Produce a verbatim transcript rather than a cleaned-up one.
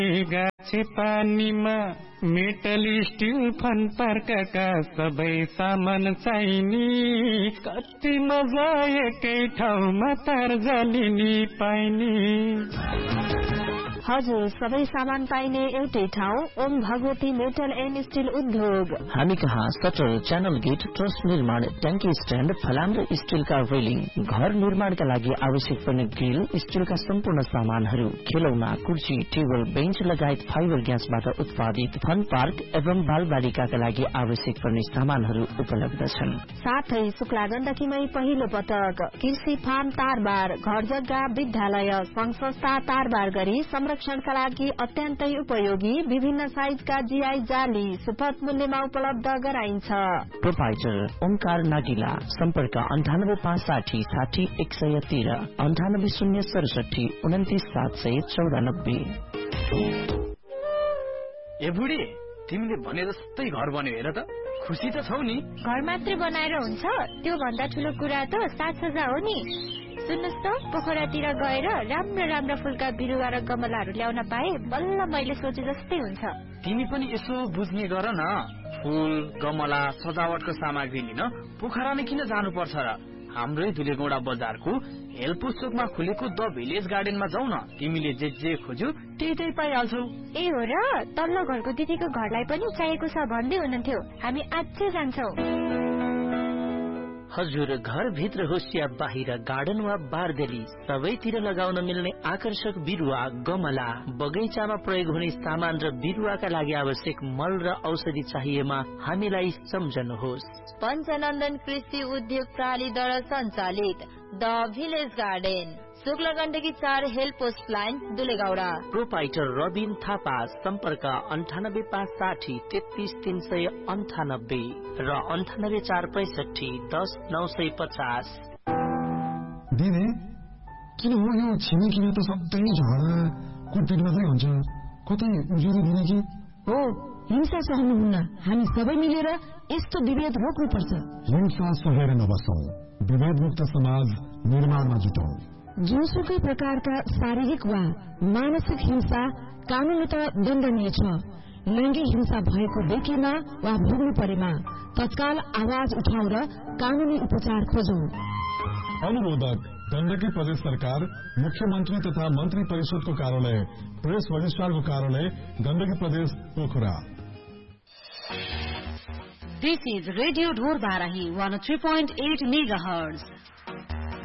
गाछे पानीमा metal still fun पार्कका सबै सामान चाहिने, कति मजा एकै ठाउँमा तारजालिनी पाइने। हजुर, सबै सामान पाइने एउटै ठाउँ Om Bhagwati metal and still उद्योग। हामी कहाँ सटर, च्यानल गेट, ट्रस निर्माण, ट्याङ्की स्ट्यान्ड, फलाम र स्टिलका रेलिङ, घर निर्माणका लागि आवश्यक पर्ने ग्रिल, स्टिलका सम्पूर्ण सामानहरू, खेलौना, कुर्सी, टेबल, बेन्च लगायत फाइबर ग्यासबाट उत्पादित फन पार्क एवं बालबालिकाका लागि आवश्यक पर्ने सामानहरू उपलब्ध छन्। साथै शुक्ला गण्डकीमै पहिलो पटक कृषि फार्म तारबार, घर जग्गा, विद्यालय, संघ संस्था तारबार गरी संरक्षणका लागि अत्यन्तै उपयोगी विभिन्न साइजका जीआई जाली सुपथ मूल्यमा उपलब्ध गराइन्छ। प्रोपाइटर ओमकार नागिला, सम्पर्क अन्ठानब्बे पाँच साठी साठी एक सय तेह्र, अन्ठानब्बे शून्य सडसठी उन्तिस सात सय चौरानब्बे। ए बुढी, तिमीले भने जस्तै घर बन्यो हेर त, खुसी त छौ नि? घर मात्रै बनाएर हुन्छ? त्यो भन्दा ठुलो कुरा त साजसज्जा हो नि। सुन्नुस् त, पोखरातिर गएर राम्रो राम्रो फुलका बिरुवा र गमलाहरू ल्याउन पाए बल्ल मैले सोचे जस्तै हुन्छ। तिमी पनि यसो बुझ्ने गर न, फूल गमला सजावटको सामग्री लिन पोखरा नै किन जानुपर्छ र? हाम्रै दुलेगौडा बजारको हेल्पुस चोकमा खुलेको द भिलेज गार्डनमा जाऊ न, तिमीले जे जे खोज्यौ त्यही त्यही पाइहाल्छौ। ए हो र, तल्लो घरको दिदीको घरलाई पनि चाहिएको छ भन्दै हुनुहुन्थ्यो, हामी आजै जान्छौ। हजुर, घर भित्र होस् या बाहिर, गार्डन वा बारगली, सबैतिर लगाउन मिल्ने आकर्षक बिरुवा, गमला, बगैँचामा प्रयोग हुने सामान र बिरुवाका लागि आवश्यक मल र औषधि चाहिएमा हामीलाई सम्झनुहोस्। पञ्चनन्दन कृषि उद्योग प्रणालीद्वारा सञ्चालित the village garden, Shukla Gandaki चार help post line, दुलेगौडा। Proprietor Rabin Thapa, सम्पर्क अन्ठानब्बे पाँच साठी तेत्तीस तीन सय अन्ठानब्बे र अन्ठानब्बे चार पैसठी दस नौ सय पचास। दिदी, किन हो यो छिमेकीमा त सधैँ झगडा कुटपिट मात्रै हुन्छ, कतै उजुरी दिने कि? हो, हिंसा सहनुहुन्न, हामी सबै मिलेर यस्तो विभेद रोक्नुपर्छ। हिंसा सहेर नबसौं, विभेद मुक्त समाज निर्माणमा जुटौं। जुनसुकै प्रकारका शारीरिक वा मानसिक हिंसा कानूनत दण्डनीय छ। लैंगिक हिंसा भएको देखेमा वा भोग्नु परेमा तत्काल आवाज उठाउँ र कानूनी उपचार खोजौं। अनुरोधक गण्डकी प्रदेश सरकार, मुख्यमन्त्री तथा मन्त्री परिषदको कार्यालय, प्रेस रजिस्ट्रारको कार्यालय, गण्डकी प्रदेश Pokhara. This is Radio Dhor Barahi one oh three point eight megahertz.